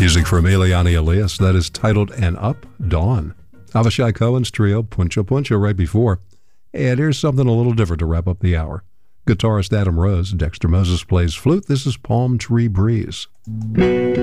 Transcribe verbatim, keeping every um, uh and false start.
Music from Eliane Elias, that is titled And Up Dawn. Avishai Cohen's trio, Puncha Puncha, right before. And here's something a little different to wrap up the hour. Guitarist Adam Rose, Dexter Moses plays flute. This is Palm Tree Breeze.